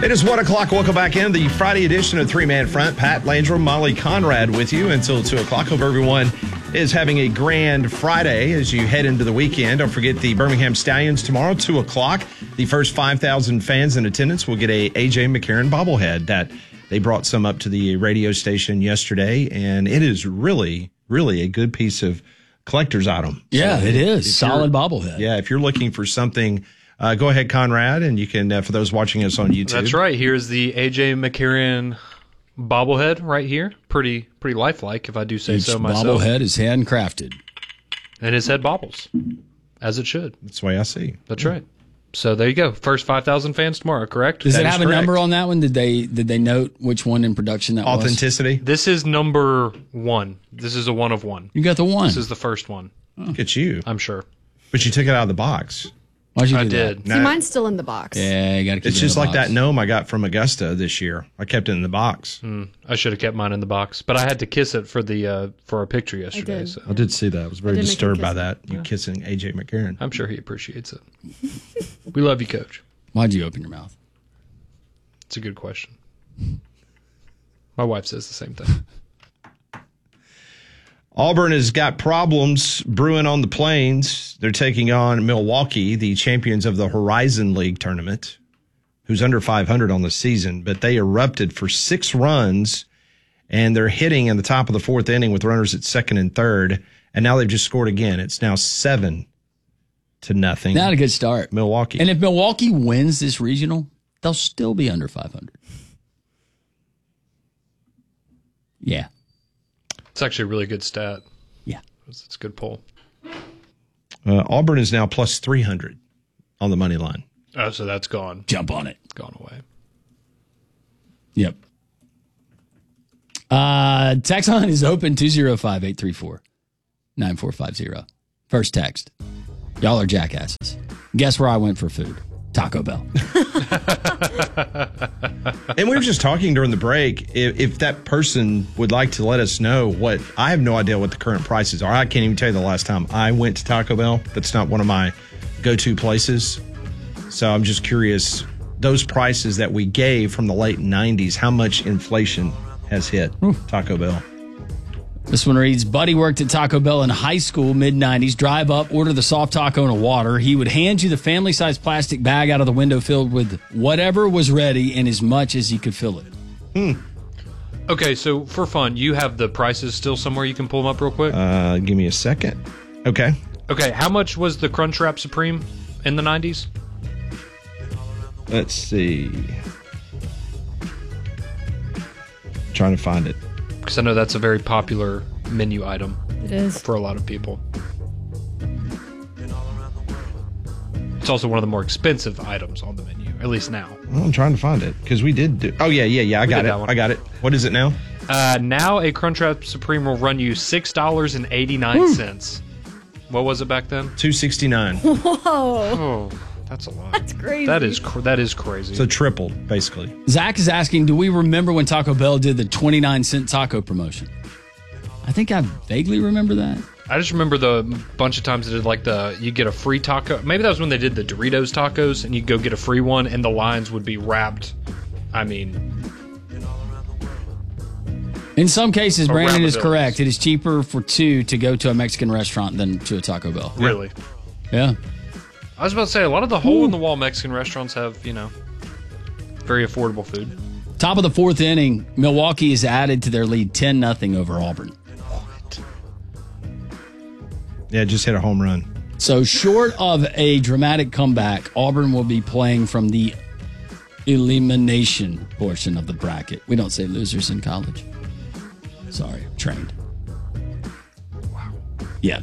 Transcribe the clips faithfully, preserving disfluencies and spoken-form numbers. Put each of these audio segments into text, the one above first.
It is one o'clock. Welcome back in the Friday edition of Three Man Front. Pat Landrum, Molly Conrad with you until two o'clock. Hope everyone is having a grand Friday as you head into the weekend. Don't forget the Birmingham Stallions tomorrow, two o'clock. The first five thousand fans in attendance will get a A J McCarron bobblehead that they brought some up to the radio station yesterday, and it is really, really a good piece of collector's item. Yeah, so it is. Solid bobblehead. Yeah, if you're looking for something, uh, go ahead, Conrad, and you can, uh, for those watching us on YouTube. That's right. Here's the A J McCarron bobblehead right here. Pretty pretty lifelike, if I do say Each so myself. bobblehead is handcrafted. And his head bobbles, as it should. That's the way I see. That's right. So there you go. First five thousand fans tomorrow, correct? Does That it is have a correct. number on that one? Did they did they note which one in production that was? Authenticity. This is number one. This is a one of one. You got the one. This is the first one, Look at you. I'm sure. But you took it out of the box. Why'd you do I that? did. See, Now- mine's still in the box. Yeah, you got to keep It's it just in the like box. that gnome I got from Augusta this year. I kept it in the box. Hmm. I should have kept mine in the box, but I had to kiss it for the uh, for our picture yesterday. did. So I did see that. I was very did make disturbed him by kiss that. You kissing A J McCarron. I'm sure he appreciates it. We love you, Coach. Why'd you open your mouth? It's a good question. My wife says the same thing. Auburn has got problems brewing on the Plains. They're taking on Milwaukee, the champions of the Horizon League tournament, who's under five hundred on the season. But they erupted for six runs, and they're hitting in the top of the fourth inning with runners at second and third. And now they've just scored again. It's now seven to nothing. Not a good start. Milwaukee. And if Milwaukee wins this regional, they'll still be under five hundred. Yeah. It's actually a really good stat. Yeah. It's, it's a good poll. Uh, Auburn is now plus three hundred on the money line. Oh, so that's gone. Jump on it. Gone away. Yep. Uh, text line is open two oh five, eight three four, nine four five zero. First text. Y'all are jackasses. Guess where I went for food? Taco Bell. And we were just talking during the break. If, if that person would like to let us know what, I have no idea what the current prices are. I can't even tell you the last time I went to Taco Bell. That's not one of my go-to places. So I'm just curious, those prices that we gave from the late nineties, how much inflation has hit Taco Bell? This one reads, Buddy worked at Taco Bell in high school, mid nineties. Drive up, order the soft taco and a water. He would hand you the family-sized plastic bag out of the window filled with whatever was ready and as much as he could fill it. Hmm. Okay, so for fun, you have the prices still somewhere you can pull them up real quick? Uh, give me a second. Okay. Okay, how much was the Crunchwrap Supreme in the nineties? Let's see. Trying to find it. Because I know that's a very popular menu item It is. for a lot of people. It's also one of the more expensive items on the menu, at least now. Well, I'm trying to find it because we did do. Oh, yeah, yeah, yeah. I got did it. that one. I got it. What is it now? Uh, now a Crunchwrap Supreme will run you six dollars and eighty-nine cents. What was it back then? two sixty-nine. Whoa. Oh, that's a lot. That's crazy. That is cr- that is crazy. So tripled, basically. Zach is asking, do we remember when Taco Bell did the twenty-nine cent taco promotion? I think I vaguely remember that. I just remember the bunch of times they did like the you get a free taco. Maybe that was when they did the Doritos tacos, and you go get a free one, and the lines would be wrapped. I mean, In some cases, Around Brandon the is buildings. correct. It is cheaper for two to go to a Mexican restaurant than to a Taco Bell. really. Yeah. I was about to say a lot of the hole in the wall Mexican restaurants have you know very affordable food. Top of the fourth inning, Milwaukee has added to their lead ten nothing over Auburn. Yeah, just hit a home run. So short of a dramatic comeback, Auburn will be playing from the elimination portion of the bracket. We don't say losers in college. Sorry, I'm trained. Wow. Yeah.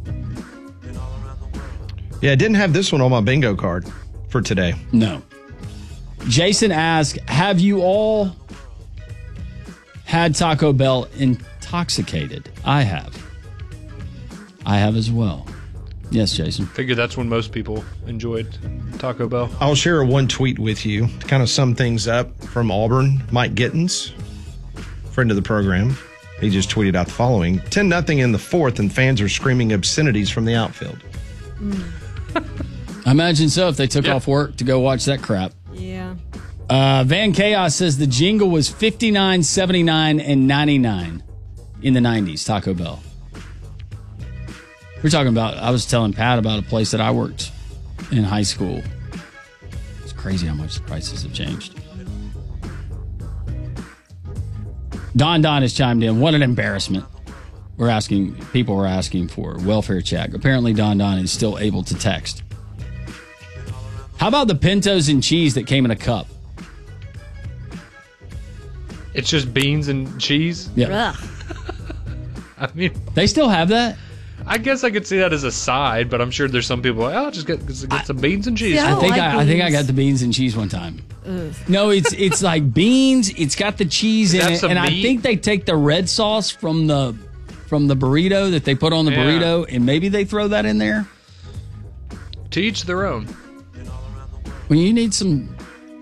Yeah, I didn't have this one on my bingo card for today. No. Jason asked, have you all had Taco Bell intoxicated? I have. I have as well. Yes, Jason. Figure that's when most people enjoyed Taco Bell. I'll share one tweet with you to kind of sum things up from Auburn. Mike Gittens, friend of the program, he just tweeted out the following. ten nothing in the fourth, and fans are screaming obscenities from the outfield. I imagine so if they took Yeah. off work to go watch that crap. Yeah. Uh, Van Chaos says the jingle was fifty-nine, seventy-nine, and ninety-nine in the nineties, Taco Bell. We're talking about, I was telling Pat about a place that I worked in high school. It's crazy how much the prices have changed. Don Don has chimed in. What an embarrassment. We're asking, people are asking for welfare check. Apparently Don Don is still able to text. How about the Pintos and cheese that came in a cup? It's just beans and cheese? Yeah. I mean, they still have that? I guess I could see that as a side, but I'm sure there's some people like, oh, just get, just get some beans and cheese. See, I I think like I, I think I got the beans and cheese one time. Ugh. No, it's it's like beans. It's got the cheese in Is that it, some and I meat? think they take the red sauce from the from the burrito that they put on the Yeah. burrito, and maybe they throw that in there. To each their own. When you need some,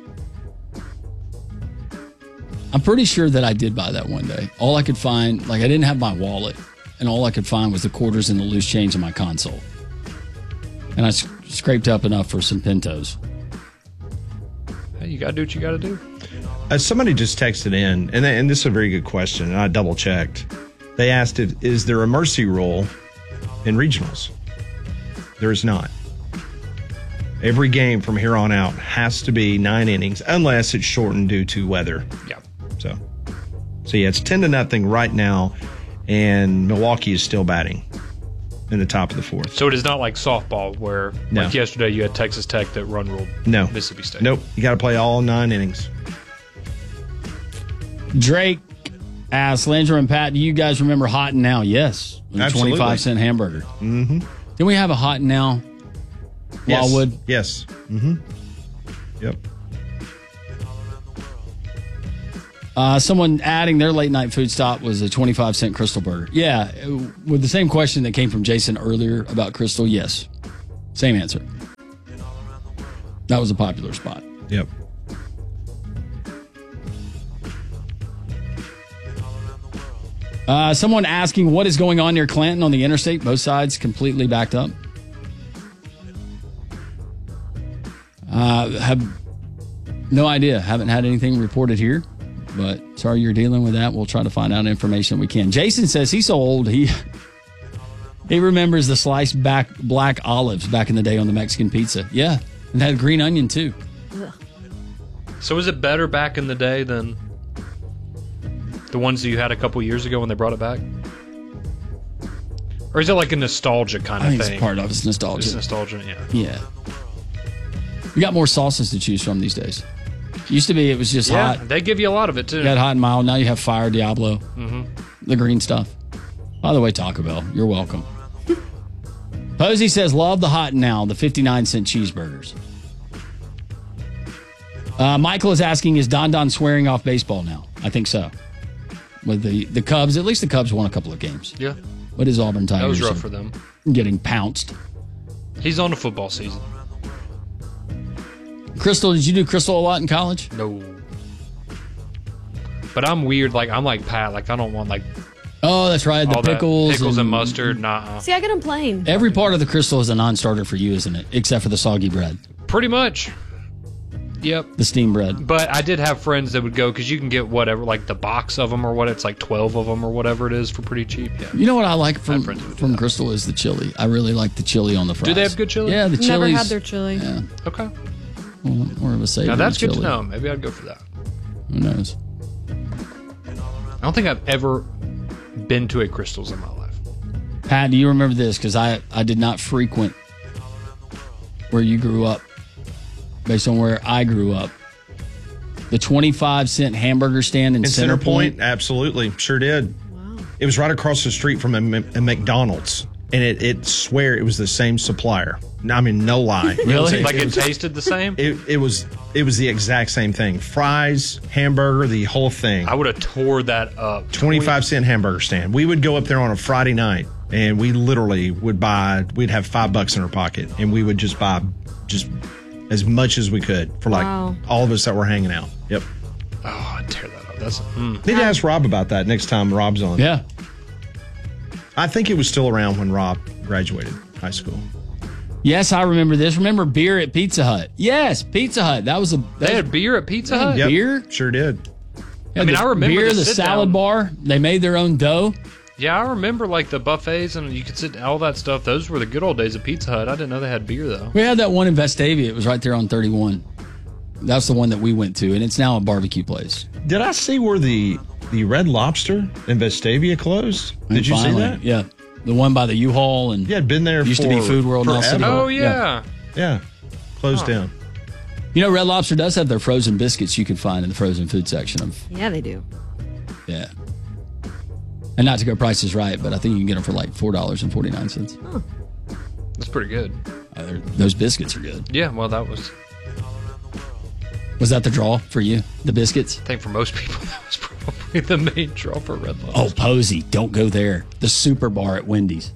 I'm pretty sure that I did buy that one day. All I could find, like I didn't have my wallet, and all I could find was the quarters and the loose change in my console, and I sc- scraped up enough for some Pintos. Hey, you gotta do what you gotta do. Uh, somebody just texted in, and, and this is a very good question, and I double checked. They asked, it, is there a mercy rule in regionals? There is not. Every game from here on out has to be nine innings, unless it's shortened due to weather. Yeah. So, so yeah, it's ten to nothing right now, and Milwaukee is still batting in the top of the fourth. So it is not like softball where, No. like yesterday, you had Texas Tech that run ruled No. Mississippi State. Nope, you got to play all nine innings. Drake asks, Landry and Pat, do you guys remember Hot and Now? Yes. The Absolutely. twenty-five cent hamburger. Mm-hmm. Didn't we have a Hot and Now? Yes. Wildwood? Yes. Mm-hmm. Yep. Uh, someone adding their late night food stop was a twenty-five cent Crystal Burger. Yeah, with the same question that came from Jason earlier about Crystal, yes. Same answer. That was a popular spot. Yep. Uh, someone asking what is going on near Clanton on the interstate. Both sides completely backed up. Uh, have no idea. Haven't had anything reported here, but sorry you're dealing with that. We'll try to find out information we can. Jason says he's so old he he remembers the sliced back black olives back in the day on the Mexican pizza. Yeah, and had green onion too. Ugh. So is it better back in the day than the ones that you had a couple years ago when they brought it back? Or is it like a nostalgia kind I of think thing? it's part of it's nostalgia. It's nostalgia, yeah. Yeah. We got more sauces to choose from these days. Used to be it was just Yeah, hot. they give you a lot of it too. You got hot and mild. Now you have fire, Diablo, Mm-hmm. the green stuff. By the way, Taco Bell, you're welcome. Posey says, love the Hot and Now, the fifty-nine cent cheeseburgers. Uh, Michael is asking, is Don Don swearing off baseball now? I think so. With the, the Cubs, at least the Cubs won a couple of games. Yeah, But his Auburn Tigers that was rough are for them. getting pounced. He's on the football season. Crystal, did you do Crystal a lot in college? No. But I'm weird. Like I'm like Pat. Like I don't want like Oh, that's right. The all that pickles. pickles and, mustard. Nah. See, I get them plain. Every part of the Crystal is a non-starter for you, isn't it? Except for the soggy bread, Pretty much. Yep. the steam bread. But I did have friends that would go because you can get whatever, like the box of them or what. It's like twelve of them or whatever it is for pretty cheap. Yeah. You know what I like from friends who would do from that. Crystal is the chili. I really like the chili on the fries. Do they have good chili? Yeah, the Never chili's had their chili. Yeah, Okay. well, more of a savory Now that's chili. good to know. Maybe I'd go for that. Who knows? I don't think I've ever been to a Crystals in my life. Pat, do you remember this? Because I I did not frequent where you grew up. Based on where I grew up, the twenty-five cent hamburger stand in, In Center, Point. absolutely, sure did. Wow. It was right across the street from a, M- a McDonald's, and it, it swear it was the same supplier. No, I mean, no lie. It was- Really? Like it was- tasted the same. It, it was it was the exact same thing. Fries, hamburger, the whole thing. I would have tore that up. twenty-five cent hamburger stand. We would go up there on a Friday night, and we literally would buy. We'd have five bucks in our pocket, and we would just buy just as much as we could for like Wow. all of us that were hanging out. Yep. Oh, I'd tear that up. That's mm. Need to ask Rob about that next time Rob's on. Yeah, I think it was still around when Rob graduated high school. Yes, I remember this. Remember beer at Pizza Hut? Yes, Pizza Hut. That was a that They was, had beer at Pizza Hut? Yep, beer? Sure did. yeah, I mean, the I remember beer, the the sit salad down. bar. They made their own dough. Yeah, I remember like the buffets and you could sit all that stuff. Those were the good old days of Pizza Hut. I didn't know they had beer though. We had that one in Vestavia. It was right there on thirty-one. That's the one that we went to, and it's now a barbecue place. Did I see where the the Red Lobster in Vestavia closed? Did you Finally, see that? Yeah, the one by the U-Haul and Yeah, it'd been there used for to be Food World. Now City forever. Hall. Oh yeah. Yeah, closed down. You know, Red Lobster does have their frozen biscuits you can find in the frozen food section of Yeah, they do. yeah. And not to go Price is Right, but I think you can get them for like four dollars and forty nine cents. That's pretty good. Uh, those biscuits are good. Yeah, well that was Was that the draw for you? The biscuits? I think for most people that was probably the main draw for Red Lobster. Oh, Posey, don't go there. The Super Bar at Wendy's.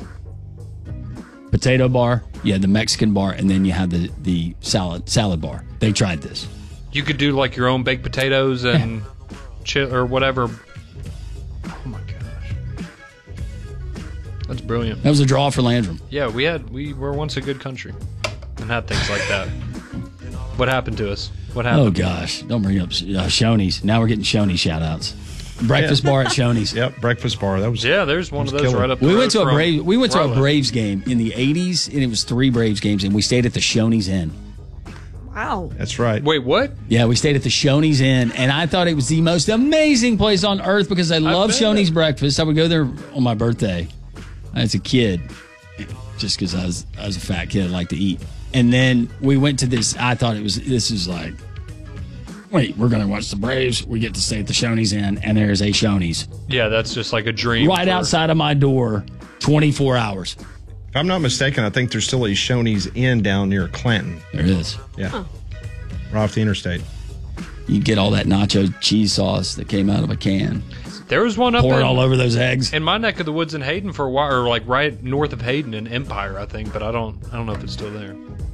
Potato bar, you had the Mexican bar, and then you had the, the salad salad bar. They tried this. You could do like your own baked potatoes and chi- or whatever. Oh my gosh. That's brilliant. That was a draw for Landrum. Yeah, we had we were once a good country and had things like that. What happened to us? What happened? Oh gosh, don't bring up uh, Shoney's. Now we're getting Shoney's shout outs. Breakfast bar at Shoney's. Yep, breakfast bar. That was Yeah, there's one of those killer. right up the We road went to a from Brave. We went to where I a live. Braves game in the eighties, and it was three Braves games, and we stayed at the Shoney's Inn. Wow. That's right. Wait, what? Yeah, we stayed at the Shoney's Inn, and I thought it was the most amazing place on earth because I love bet. Shoney's breakfast. I would go there on my birthday as a kid, just because I was I was a fat kid, I like to eat. And then we went to this. I thought it was this is like, wait, we're gonna watch the Braves. We get to stay at the Shoney's Inn, and there's a Shoney's Yeah, that's just like a dream. right for- outside of my door, twenty-four hours. If I'm not mistaken, I think there's still a Shoney's Inn down near Clanton. There it is. Yeah. Right off the interstate. You get all that nacho cheese sauce that came out of a can, There was one up pour in, it all over those eggs. in my neck of the woods in Hayden for a while, or like right north of Hayden in Empire, I think, but I don't I don't know if it's still there.